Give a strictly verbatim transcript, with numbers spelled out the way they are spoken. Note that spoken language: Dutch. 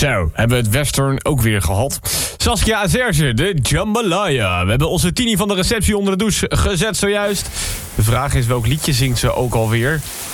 Zo, hebben we het western ook weer gehad. Saskia en Serge, de Jambalaya. We hebben onze Tini van de receptie onder de douche gezet zojuist. De vraag is, welk liedje zingt ze ook alweer?